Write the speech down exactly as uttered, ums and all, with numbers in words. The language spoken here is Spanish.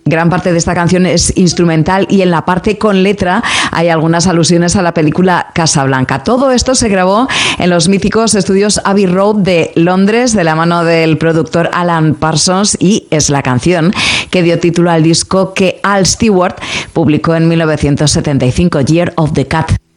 Gran parte de esta canción es instrumental y en la parte con letra hay algunas alusiones a la película Casablanca. Todo esto se grabó en los míticos estudios Abbey Road de Londres de la mano del productor Alan Parsons y es la canción que dio título al disco que Al Stewart publicó en mil novecientos setenta y cinco, Year of the Cat.